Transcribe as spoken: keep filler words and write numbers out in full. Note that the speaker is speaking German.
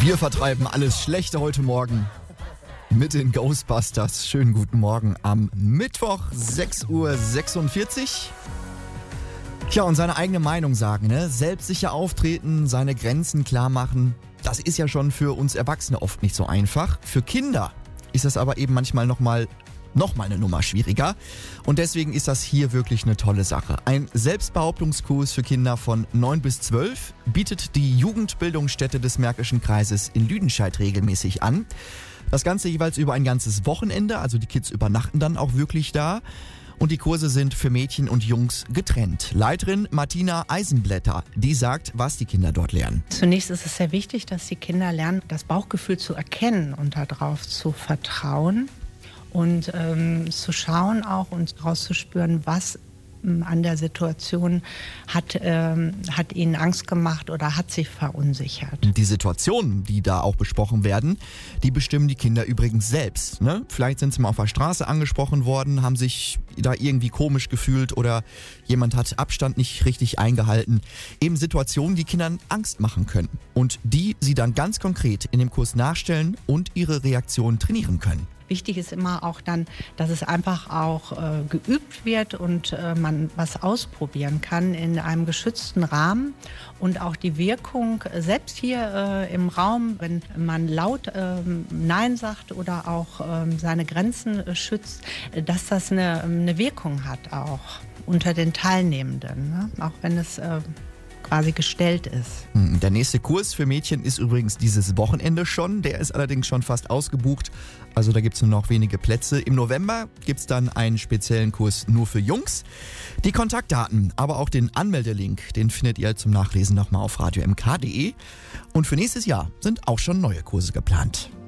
Wir vertreiben alles Schlechte heute Morgen mit den Ghostbusters. Schönen guten Morgen am Mittwoch, sechs Uhr sechsundvierzig. Ja, und seine eigene Meinung sagen, ne? Selbstsicher auftreten, seine Grenzen klar machen. Das ist ja schon für uns Erwachsene oft nicht so einfach. Für Kinder ist das aber eben manchmal nochmal noch mal eine Nummer schwieriger. Und deswegen ist das hier wirklich eine tolle Sache. Ein Selbstbehauptungskurs für Kinder von neun bis zwölf bietet die Jugendbildungsstätte des Märkischen Kreises in Lüdenscheid regelmäßig an. Das Ganze jeweils über ein ganzes Wochenende, also die Kids übernachten dann auch wirklich da. Und die Kurse sind für Mädchen und Jungs getrennt. Leiterin Martina Eisenblätter, die sagt, was die Kinder dort lernen. Zunächst ist es sehr wichtig, dass die Kinder lernen, das Bauchgefühl zu erkennen und darauf zu vertrauen. Und ähm, zu schauen auch und rauszuspüren, was ähm, an der Situation hat, ähm, hat ihnen Angst gemacht oder hat sie verunsichert. Die Situationen, die da auch besprochen werden, die bestimmen die Kinder übrigens selbst. Ne? Vielleicht sind sie mal auf der Straße angesprochen worden, haben sich da irgendwie komisch gefühlt oder jemand hat Abstand nicht richtig eingehalten. Eben Situationen, die Kindern Angst machen können und die sie dann ganz konkret in dem Kurs nachstellen und ihre Reaktion trainieren können. Wichtig ist immer auch dann, dass es einfach auch äh, geübt wird und äh, man was ausprobieren kann in einem geschützten Rahmen und auch die Wirkung, selbst hier äh, im Raum, wenn man laut äh, Nein sagt oder auch äh, seine Grenzen äh, schützt, dass das eine, eine Wirkung hat auch unter den Teilnehmenden, ne? Auch wenn es äh, quasi gestellt ist. Der nächste Kurs für Mädchen ist übrigens dieses Wochenende schon. Der ist allerdings schon fast ausgebucht. Also da gibt es nur noch wenige Plätze. Im November gibt es dann einen speziellen Kurs nur für Jungs. Die Kontaktdaten, aber auch den Anmeldelink, den findet ihr zum Nachlesen nochmal auf radio m k punkt d e. Und für nächstes Jahr sind auch schon neue Kurse geplant.